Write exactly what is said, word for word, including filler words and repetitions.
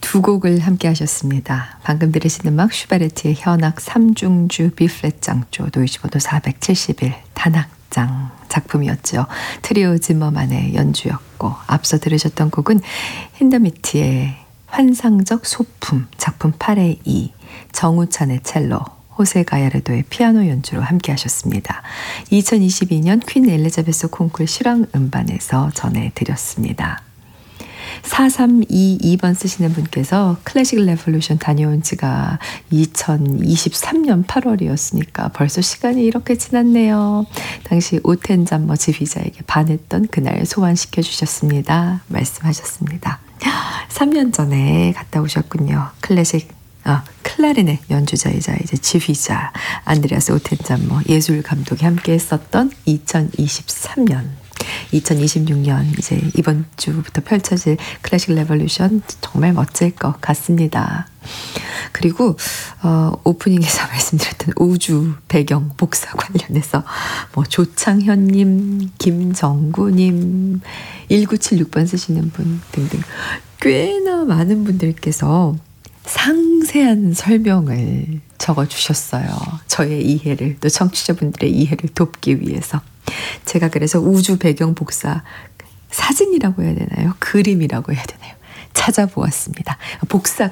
두 곡을 함께 하셨습니다. 방금 들으신 음악 슈베르트의 현악 삼중주 B플랫 장조 노이즈번호 사백칠십일 단악장 작품이었죠. 트리오 짐머만의 연주였고 앞서 들으셨던 곡은 힌더미트의 환상적 소품 작품 팔의 이 정우찬의 첼로 호세 가야르도의 피아노 연주로 함께 하셨습니다. 이천이십이 년 퀸 엘리자베스 콩쿨 실황 음반에서 전해드렸습니다. 사삼이이 번 쓰시는 분께서 클래식 레볼루션 다녀온 지가 이천이십삼 년 팔월이었으니까 벌써 시간이 이렇게 지났네요. 당시 오텐잠머 지휘자에게 반했던 그날 소환시켜 주셨습니다. 말씀하셨습니다. 삼 년 전에 갔다 오셨군요. 클래식 아, 클라리넷 연주자이자 이제 지휘자 안드레아스 오텐잠머 예술 감독이 함께 했었던 이천이십삼 년 이천이십육 년 이제 이번 주부터 펼쳐질 클래식 레볼루션 정말 멋질 것 같습니다. 그리고 어, 오프닝에서 말씀드렸던 우주 배경 복사 관련해서 뭐 조창현님, 김정구님, 일구칠육 번 쓰시는 분 등등 꽤나 많은 분들께서 상세한 설명을 적어주셨어요. 저의 이해를 또 청취자분들의 이해를 돕기 위해서 제가 그래서 우주 배경 복사 사진이라고 해야 되나요? 그림이라고 해야 되나요? 찾아보았습니다. 복사